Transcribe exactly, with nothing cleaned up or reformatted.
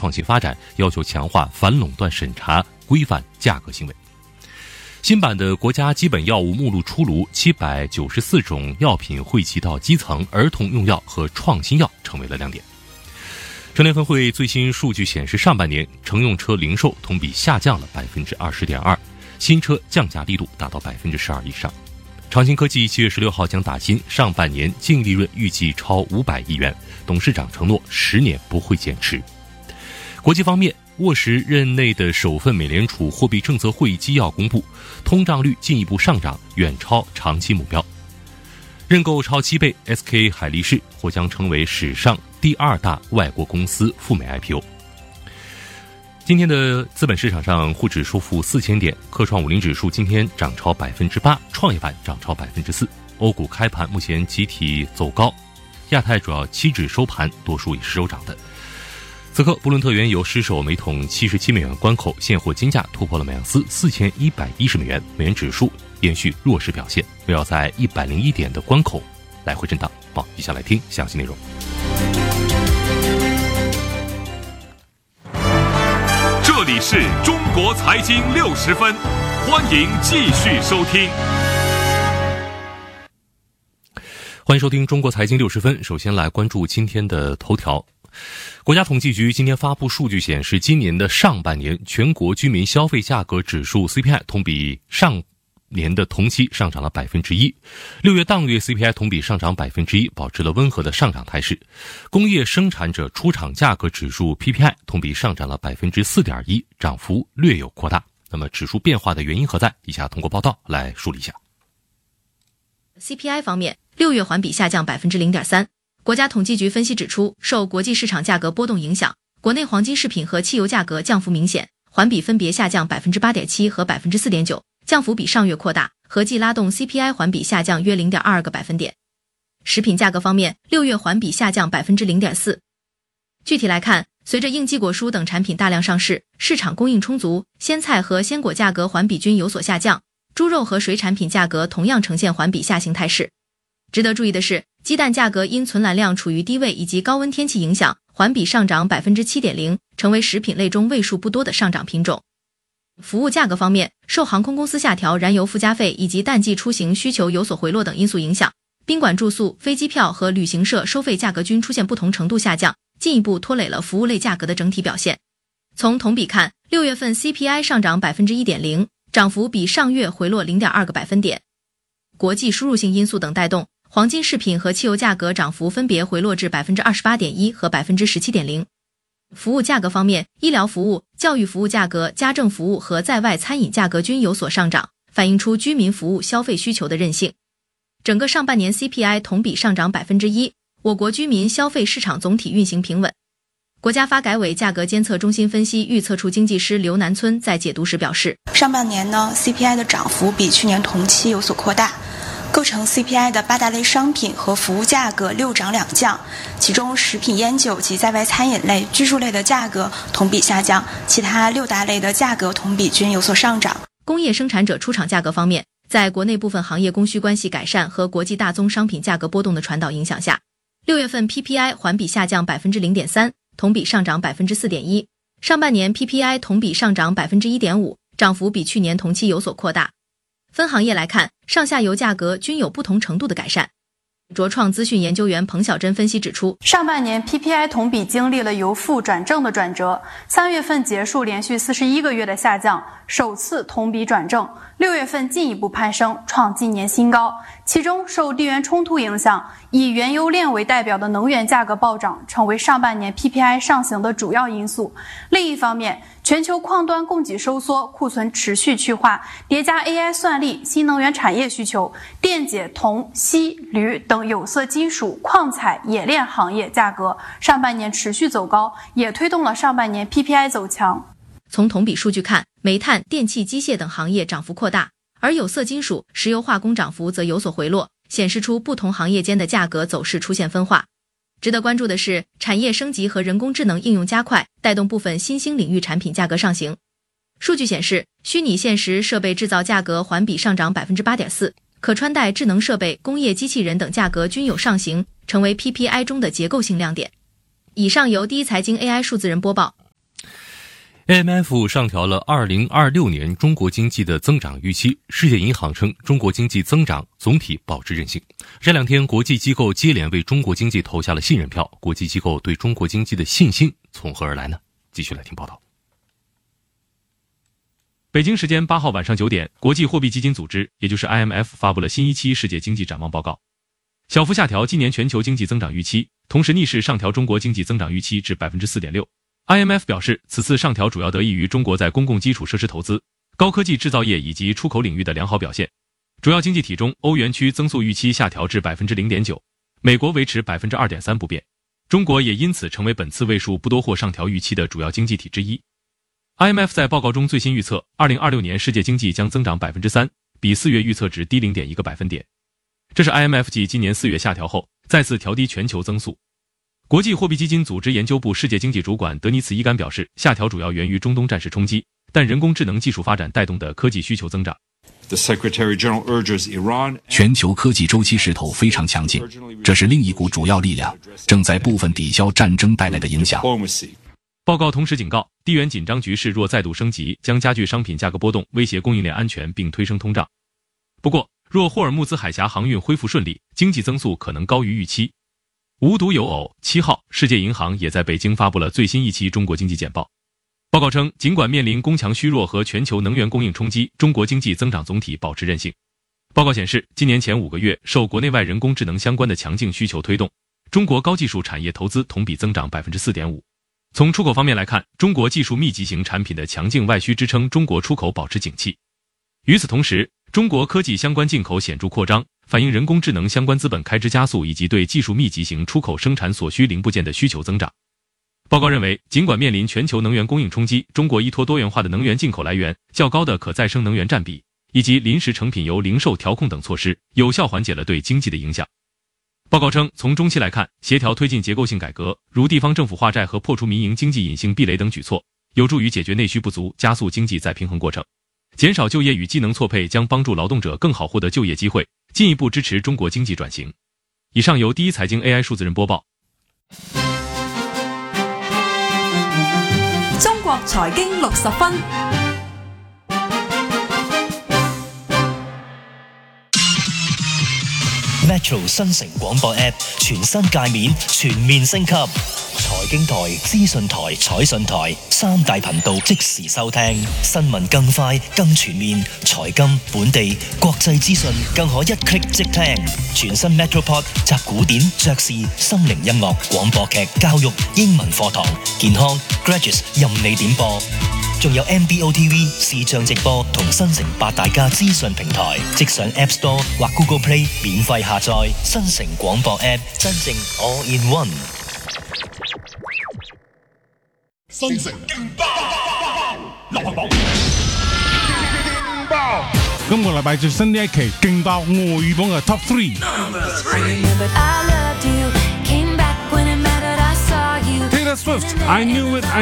创新发展，要求强化反垄断审查，规范价格行为。新版的国家基本药物目录出炉，七百九十四种药品汇集到基层，儿童用药和创新药成为了亮点。乘联分会最新数据显示，上半年乘用车零售同比下降了 百分之二十点二， 新车降价力度达到 百分之十二 以上。长鑫科技七月十六号将打新，上半年净利润预计超五百亿元，董事长承诺十年不会减持。国际方面，沃什任内的首份美联储货币政策会议纪要公布，通胀率进一步上涨，远超长期目标。认购超七倍 ，S K 海力士或将成为史上第二大外国公司赴美 I P O。今天的资本市场上，沪指收复四千点，科创五零指数今天涨超百分之八，创业板涨超百分之四。欧股开盘目前集体走高，亚太主要期指收盘多数以收涨的。此刻，布伦特原油失守每桶七十七美元关口，现货金价突破了每盎司四千一百一十美元，美元指数延续弱势表现，围绕在一百零一点的关口来回震荡。好，接下来听详细内容。 这里是中国财经六十分，欢迎继续收听。 欢迎收听中国财经六十分。首先来关注今天的头条。国家统计局今天发布数据显示，今年的上半年全国居民消费价格指数 C P I 同比上年的同期上涨了 百分之一， 六月当月 C P I 同比上涨 百分之一， 保持了温和的上涨态势。工业生产者出厂价格指数 P P I 同比上涨了 百分之四点一， 涨幅略有扩大。那么指数变化的原因何在？以下通过报道来梳理一下。 C P I 方面，六月环比下降 百分之零点三。国家统计局分析指出，受国际市场价格波动影响，国内黄金饰品和汽油价格降幅明显，环比分别下降 百分之八点七 和 百分之四点九， 降幅比上月扩大，合计拉动 C P I 环比下降约 零点二二个百分点。食品价格方面，六月环比下降 百分之零点四。具体来看，随着应季果蔬等产品大量上市，市场供应充足，鲜菜和鲜果价格环比均有所下降，猪肉和水产品价格同样呈现环比下行态势。值得注意的是，鸡蛋价格因存栏量处于低位以及高温天气影响，环比上涨 百分之七点零， 成为食品类中为数不多的上涨品种。服务价格方面，受航空公司下调燃油附加费以及淡季出行需求有所回落等因素影响，宾馆住宿、飞机票和旅行社收费价格均出现不同程度下降，进一步拖累了服务类价格的整体表现。从同比看，六月份 C P I 上涨 百分之一点零， 涨幅比上月回落 零点二个百分点。国际输入性因素等带动，黄金饰品和汽油价格涨幅分别回落至 百分之二十八点一 和 百分之十七点零。服务价格方面，医疗服务、教育服务价格、家政服务和在外餐饮价格均有所上涨，反映出居民服务消费需求的韧性。整个上半年 C P I 同比上涨 百分之一， 我国居民消费市场总体运行平稳。国家发改委价格监测中心分析预测处经济师刘南村在解读时表示， 上半年呢 C P I 的涨幅比去年同期有所扩大，构成 C P I 的八大类商品和服务价格六涨两降，其中食品烟酒及在外餐饮类、居住类的价格同比下降，其他六大类的价格同比均有所上涨。 工业生产者出厂价格方面，在国内部分行业供需关系改善和国际大宗商品价格波动的传导影响下，六月份 P P I 环比下降 百分之零点三， 同比上涨 百分之四点一， 上半年 P P I 同比上涨 百分之一点五， 涨幅比去年同期有所扩大。分行业来看，上下游价格均有不同程度的改善。卓创资讯研究员彭晓珍分析指出， 上半年 P P I 同比经历了由负转正的转折，三月份结束连续四十一个月的下降，首次同比转正，六月份进一步攀升，创今年新高。其中受地缘冲突影响，以原油链为代表的能源价格暴涨，成为上半年 P P I 上行的主要因素。另一方面，全球矿端供给收缩，库存持续去化，叠加 A I 算力、新能源产业需求，电解、铜、锡、铝等有色金属、矿采、冶炼行业价格上半年持续走高，也推动了上半年 P P I 走强。 从同比数据看，煤炭、电气、机械等行业涨幅扩大，而有色金属、石油化工涨幅则有所回落，显示出不同行业间的价格走势出现分化。值得关注的是，产业升级和人工智能应用加快，带动部分新兴领域产品价格上行。数据显示，虚拟现实设备制造价格环比上涨 百分之八点四， 可穿戴智能设备、工业机器人等价格均有上行，成为 P P I 中的结构性亮点。以上由第一财经 A I 数字人播报。 A M F 上调了二零二六年中国经济的增长预期，世界银行称中国经济增长总体保持韧性。这两天国际机构接连为中国经济投下了信任票，国际机构对中国经济的信心从何而来呢？继续来听报道。 北京时间八号晚上九点，国际货币基金组织也就是 I M F 发布了新一期世界经济展望报告，小幅下调今年全球经济增长预期，同时逆势上调中国经济增长预期至 百分之四点六。I M F 表示，此次上调主要得益于中国在公共基础设施投资、高科技制造业以及出口领域的良好表现。主要经济体中，欧元区增速预期下调至 百分之零点九， 美国维持 百分之二点三 不变，中国也因此成为本次为数不多获上调预期的主要经济体之一。I M F 在报告中最新预测，二零二六年世界经济将增长 百分之三， 比四月预测值低 零点一 个百分点。这是 I M F 继今年四月下调后，再次调低全球增速。国际货币基金组织研究部世界经济主管德尼茨·伊甘表示，下调主要源于中东战事冲击，但人工智能技术发展带动的科技需求增长。 全球科技周期势头非常强劲，这是另一股主要力量，正在部分抵消战争带来的影响。 报告同时警告，地缘紧张局势若再度升级，将加剧商品价格波动，威胁供应链安全并推升通胀。不过，若霍尔木兹海峡航运恢复顺利，经济增速可能高于预期。无独有偶，七号，世界银行也在北京发布了最新一期中国经济简报。报告称，尽管面临供强虚弱和全球能源供应冲击，中国经济增长总体保持韧性。报告显示，今年前五个月，受国内外人工智能相关的强劲需求推动，中国高技术产业投资同比增长 百分之四点五。从出口方面来看，中国技术密集型产品的强劲外需支撑中国出口保持景气。与此同时，中国科技相关进口显著扩张，反映人工智能相关资本开支加速以及对技术密集型出口生产所需零部件的需求增长。报告认为，尽管面临全球能源供应冲击，中国依托多元化的能源进口来源、较高的可再生能源占比以及临时成品油零售调控等措施，有效缓解了对经济的影响。报告称，从中期来看，协调推进结构性改革，如地方政府化债和破除民营经济隐性壁垒等举措，有助于解决内需不足，加速经济再平衡过程。减少就业与技能错配将帮助劳动者更好获得就业机会，进一步支持中国经济转型。以上由第一财经 A I 数字人播报。 中國財經六十分。 Metro 新城廣播 App 全新界面全面升級，財經台、資訊台、彩訊台三大頻道即時收聽，新聞更快更全面，財金、本地、國際資訊更可一 click 即聽。全新 Metropod 集古典、爵士、心靈音樂、廣播劇、教育、英文課堂、健康、Graduates 任你點播。仲有 M B O T V 視像直播同新城八大家資訊平台，即上 App Store 或 Google Play 免費下載新城廣播 App， 真正 All in One。 新城勁爆流行榜，勁爆！ 今個禮拜最新呢一期勁爆外語榜嘅 Top Three。Taylor Swift, I Knew It, I